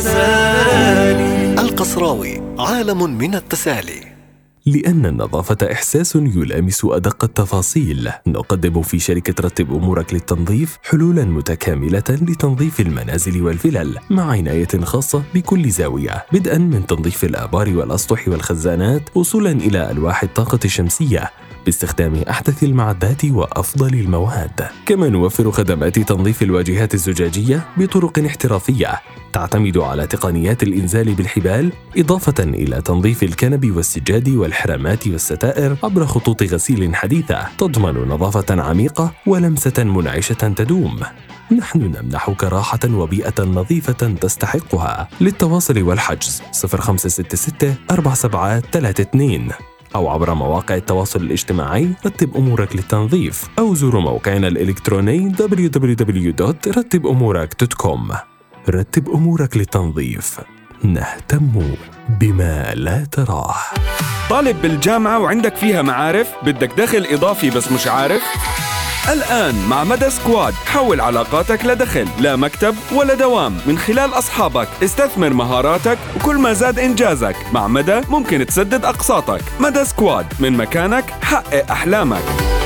القصراوي، عالم من التسالي. لأن النظافة إحساس يلامس أدق التفاصيل، نقدم في شركة رتب أمورك للتنظيف حلولاً متكاملة لتنظيف المنازل والفلل مع عناية خاصة بكل زاوية، بدءاً من تنظيف الآبار والأسطح والخزانات وصولاً إلى ألواح الطاقة الشمسية باستخدام أحدث المعدات وأفضل المواد. كما نوفر خدمات تنظيف الواجهات الزجاجية بطرق احترافية تعتمد على تقنيات الإنزال بالحبال، إضافة إلى تنظيف الكنب والسجاد والحرامات والستائر عبر خطوط غسيل حديثة تضمن نظافة عميقة ولمسة منعشة تدوم. نحن نمنحك راحة وبيئة نظيفة تستحقها. للتواصل والحجز 0566 4732 أو عبر مواقع التواصل الاجتماعي رتب أمورك للتنظيف، أو زوروا موقعنا الإلكتروني www.rattibumourak.com. رتب أمورك للتنظيف، نهتم بما لا تراه. طالب بالجامعة وعندك فيها معارف، بدك دخل إضافي بس مش عارف؟ الآن مع مدى سكواد حول علاقاتك لدخل، لا مكتب ولا دوام. من خلال أصحابك استثمر مهاراتك، وكل ما زاد إنجازك مع مدى ممكن تسدد أقساطك. مدى سكواد، من مكانك حقق أحلامك.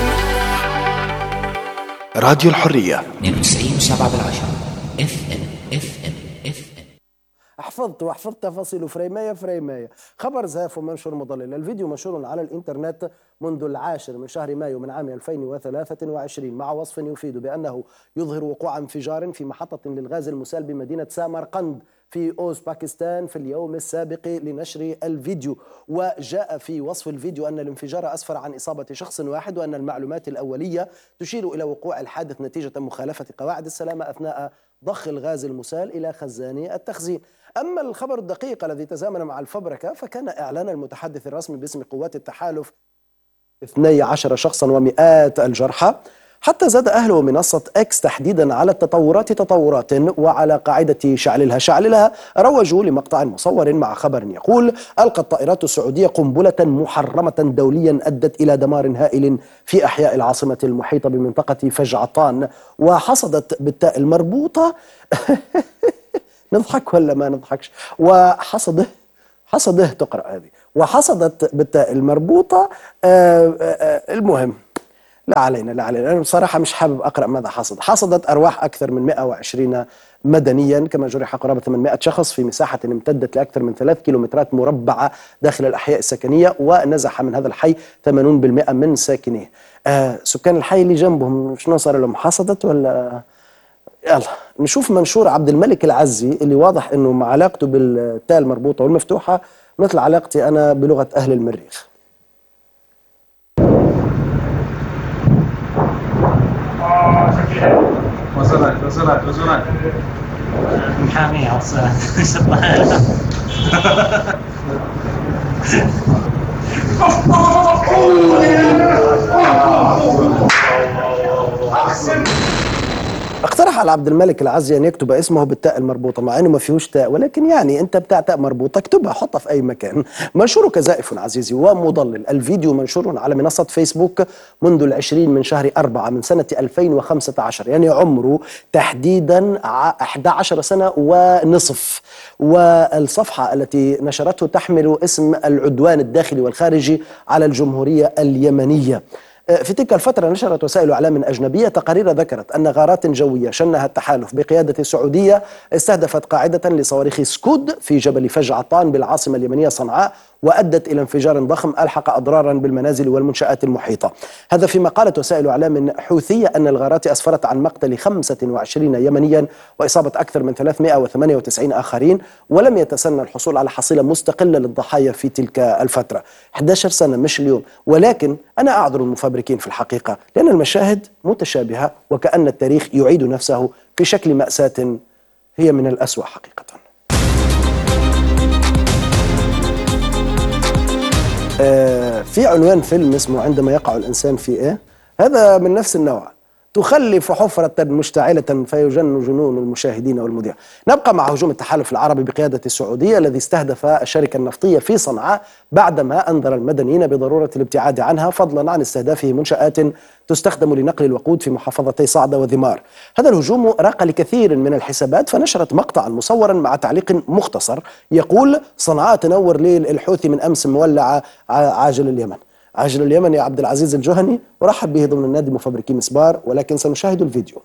راديو الحرية 92.7 FM. حفظت تفاصيل فريماية. خبر زاف ومنشور مضلل. الفيديو منشور على الإنترنت منذ 10 من شهر مايو من عام 2023 مع وصف يفيد بأنه يظهر وقوع انفجار في محطة للغاز المسال بمدينة سامرقند في أوزباكستان في اليوم السابق لنشر الفيديو. وجاء في وصف الفيديو أن الانفجار أسفر عن إصابة شخص واحد، وأن المعلومات الأولية تشير إلى وقوع الحادث نتيجة مخالفة قواعد السلامة أثناء ضخ الغاز المسال إلى خزان التخزين. أما الخبر الدقيق الذي تزامن مع الفبركة فكان إعلان المتحدث الرسمي باسم قوات التحالف 12 شخصا ومئات الجرحى. حتى زاد أهل منصة إكس تحديدا على التطورات وعلى قاعدة شعللها روجوا لمقطع مصور مع خبر يقول: ألقت الطائرات السعودية قنبلة محرمة دوليا أدت إلى دمار هائل في أحياء العاصمة المحيطة بمنطقة فجعطان، وحصدت بالتاء المربوطة نضحك ولا ما نضحكش؟ حصده تقرأ هذه، وحصدت بالتاء المربوطة. المهم لا علينا أنا بصراحة مش حابب أقرأ ماذا حصدت أرواح أكثر من 120 مدنيا، كما جرح قرابة 800 شخص في مساحة امتدت لأكثر من 3 كيلومترات مربعة داخل الأحياء السكنية، ونزح من هذا الحي 80% من ساكنيه. سكان الحي اللي جنبهم شنو صار لهم؟ حصدت ولا؟ يلا نشوف منشور عبد الملك العزي اللي واضح انه مع علاقته بالتاء المربوطه والمفتوحه مثل علاقتي انا بلغه اهل المريخ. وصلت محامية وصلت اقترح على عبد الملك العزي ان يكتب اسمه بالتاء المربوطه مع انه ما فيهوش تاء، ولكن يعني انت بتاع تاء مربوطه اكتبها حطها في اي مكان. منشورك زائف عزيزي ومضلل. الفيديو منشور على منصه فيسبوك منذ 20 من شهر 4 من سنه 2015، يعني عمره تحديدا 11 سنه ونصف. والصفحه التي نشرته تحمل اسم العدوان الداخلي والخارجي على الجمهوريه اليمنيه. في تلك الفترة نشرت وسائل إعلام أجنبية تقارير ذكرت أن غارات جوية شنها التحالف بقيادة السعودية استهدفت قاعدة لصواريخ سكود في جبل فجعطان بالعاصمة اليمنية صنعاء، وأدت إلى انفجار ضخم ألحق أضرارا بالمنازل والمنشآت المحيطة. هذا فيما قالت وسائل إعلام حوثية أن الغارات أسفرت عن مقتل 25 يمنيا وإصابة أكثر من 398 آخرين، ولم يتسنى الحصول على حصيلة مستقلة للضحايا في تلك الفترة. 11 سنة مش اليوم. ولكن أنا أعذر المفبركين في الحقيقة، لأن المشاهد متشابهة وكأن التاريخ يعيد نفسه في شكل مأساة هي من الأسوأ حقيقة. في عنوان فيلم اسمه عندما يقع الإنسان في إيه؟ هذا من نفس النوع. تخلف حفرة مشتعلة فيجن جنون المشاهدين والمذيع. نبقى مع هجوم التحالف العربي بقيادة السعودية الذي استهدف الشركة النفطية في صنعاء بعدما أنذر المدنيين بضرورة الابتعاد عنها، فضلا عن استهدافه منشآت تستخدم لنقل الوقود في محافظتي صعدة وذمار. هذا الهجوم راق لكثير من الحسابات، فنشرت مقطعا مصورا مع تعليق مختصر يقول: صنعاء تنور ليل الحوثي من أمس مولعة عاجل اليمن. عاجل اليمن يا عبد العزيز الجهني، ورحب به ضمن النادي مفبركي مسبار، ولكن سنشاهد الفيديو.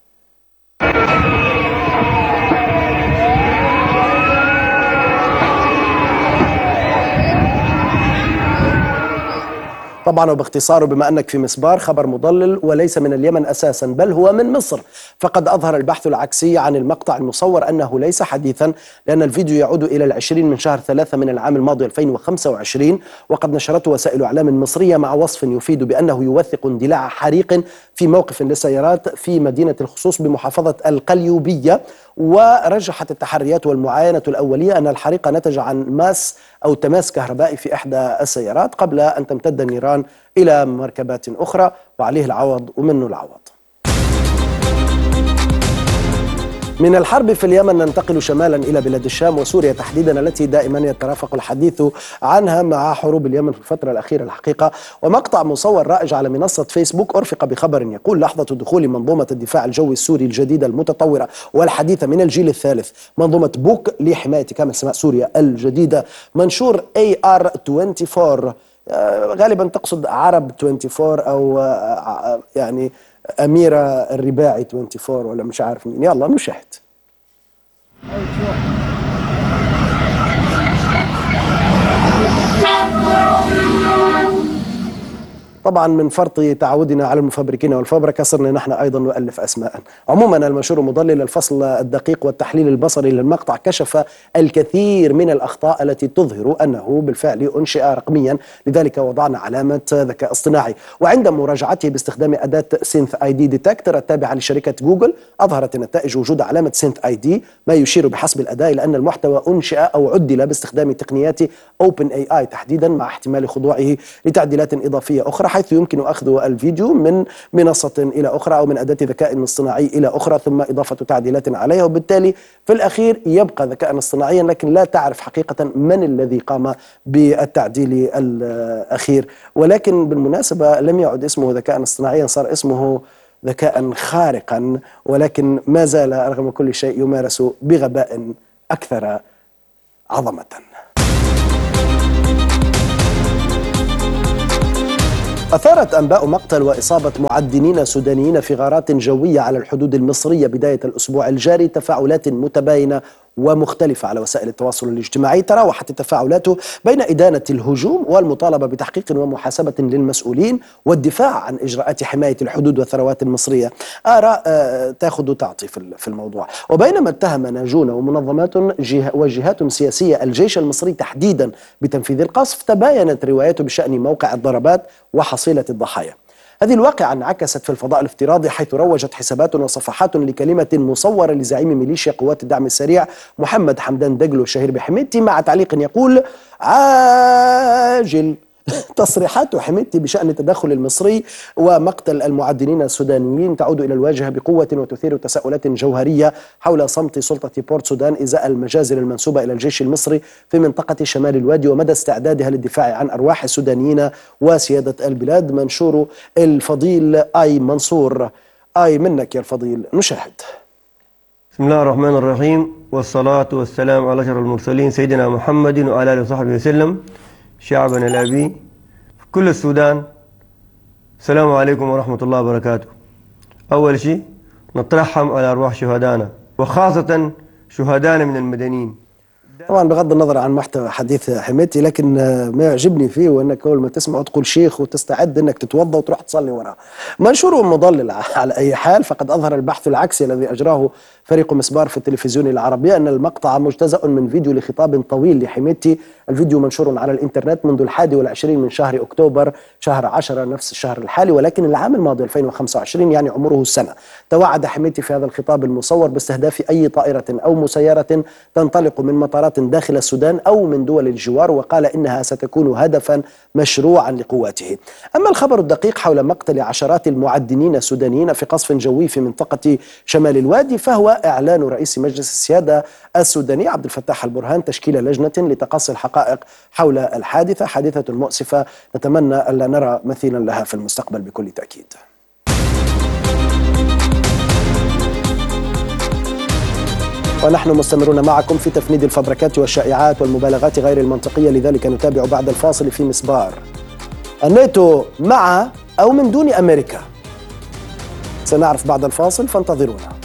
طبعا وباختصاره، بما أنك في مسبار، خبر مضلل وليس من اليمن أساسا بل هو من مصر. فقد أظهر البحث العكسي عن المقطع المصور أنه ليس حديثا، لأن الفيديو يعود إلى 20 من شهر 3 من العام الماضي 2025، وقد نشرته وسائل إعلام مصرية مع وصف يفيد بأنه يوثق اندلاع حريق في موقف للسيارات في مدينة الخصوص بمحافظة القليوبية. ورجحت التحريات والمعاينة الأولية أن الحريق نتج عن ماس أو تماس كهربائي في إحدى السيارات قبل أن تمتد النيران إلى مركبات أخرى، وعليه العوض ومنه العوض. من الحرب في اليمن ننتقل شمالا إلى بلاد الشام وسوريا تحديدا، التي دائما يترافق الحديث عنها مع حروب اليمن في الفترة الأخيرة الحقيقة. ومقطع مصور رائج على منصة فيسبوك أرفق بخبر يقول: لحظة دخول منظومة الدفاع الجوي السوري الجديدة المتطورة والحديثة من الجيل الثالث، منظومة بوك لحماية كامل سماء سوريا الجديدة. منشور AR24 غالبا تقصد عرب 24 أو يعني أميرة الرباعي 24 ولا مش عارف مين. يلا نشاهد. طبعا من فرط تعودنا على المفبركين والفبركة صرنا نحن أيضا نؤلف أسماء. عموما المنشور مضلل الفصل الدقيق والتحليل البصري للمقطع كشف الكثير من الأخطاء التي تظهر أنه بالفعل أنشئ رقميا، لذلك وضعنا علامة ذكاء اصطناعي. وعند مراجعته باستخدام أداة سينث اي دي ديتكتور التابعة لشركة جوجل، أظهرت النتائج وجود علامة سينث اي دي، ما يشير بحسب الأداء إلى أن المحتوى أنشئ أو عدل باستخدام تقنيات اوبن اي اي تحديدا، مع احتمال خضوعه لتعديلات إضافية أخرى، حيث يمكن أخذ الفيديو من منصة إلى أخرى أو من أداة ذكاء اصطناعي إلى أخرى ثم إضافة تعديلات عليها، وبالتالي في الأخير يبقى ذكاء اصطناعيا، لكن لا تعرف حقيقة من الذي قام بالتعديل الأخير. ولكن بالمناسبة لم يعد اسمه ذكاء اصطناعيا، صار اسمه ذكاء خارقا، ولكن ما زال رغم كل شيء يمارس بغباء أكثر عظمة. أثارت أنباء مقتل وإصابة معدنين سودانيين في غارات جوية على الحدود المصرية بداية الأسبوع الجاري تفاعلات متباينة ومختلفة على وسائل التواصل الاجتماعي. تراوحت التفاعلات بين إدانة الهجوم والمطالبة بتحقيق ومحاسبة للمسؤولين والدفاع عن إجراءات حماية الحدود والثروات المصرية. آراء تأخذ وتعطي في الموضوع. وبينما اتهم ناجون ومنظمات وجهات سياسية الجيش المصري تحديدا بتنفيذ القصف، تباينت روايته بشأن موقع الضربات وحصيلة الضحايا. هذه الواقعة انعكست في الفضاء الافتراضي، حيث روجت حسابات وصفحات لكلمة مصورة لزعيم ميليشيا قوات الدعم السريع محمد حمدان دقلو الشهير بحميدتي، مع تعليق يقول: عاجل. تصريحات حميدتي بشأن التدخل المصري ومقتل المعدنين السودانيين تعود إلى الواجهة بقوة وتثير تساؤلات جوهرية حول صمت سلطة بورت سودان إزاء المجازر المنسوبة إلى الجيش المصري في منطقة شمال الوادي، ومدى استعدادها للدفاع عن أرواح السودانيين وسيادة البلاد. منشور الفضيل آي منصور. آي منك يا الفضيل، نشاهد. بسم الله الرحمن الرحيم، والصلاة والسلام على أشرف المرسلين سيدنا محمد وعلى آله وصحبه وسلم. شعبنا الأبي في كل السودان، السلام عليكم ورحمة الله وبركاته. أول شيء نترحم على أرواح شهدائنا، وخاصة شهدائنا من المدنيين. طبعا بغض النظر عن محتوى حديث حميدتي، لكن ما يعجبني فيه وانك اول ما تسمعه تقول شيخ وتستعد انك تتوضا وتروح تصلي وراه. منشور مضلل على اي حال، فقد اظهر البحث العكسي الذي اجراه فريق مسبار في التلفزيون العربي ان المقطع مجتزأ من فيديو لخطاب طويل لحميدتي. الفيديو منشور على الانترنت منذ 21 من شهر اكتوبر شهر 10 نفس الشهر الحالي، ولكن العام الماضي 2025 يعني عمره سنة. توعد حميدتي في هذا الخطاب المصور باستهداف اي طائرة او مسيرة تنطلق من مطار مطارات داخل السودان أو من دول الجوار، وقال إنها ستكون هدفا مشروعا لقواته. أما الخبر الدقيق حول مقتل عشرات المعدنين السودانيين في قصف جوي في منطقة شمال الوادي فهو إعلان رئيس مجلس السيادة السوداني عبد الفتاح البرهان تشكيل لجنة لتقصي الحقائق حول الحادثة، حادثة مؤسفة نتمنى ألا نرى مثيلا لها في المستقبل بكل تأكيد. ونحن مستمرون معكم في تفنيد الفبركات والشائعات والمبالغات غير المنطقية، لذلك نتابع بعد الفاصل في مسبار. الناتو مع أو من دون أمريكا؟ سنعرف بعد الفاصل، فانتظرونا.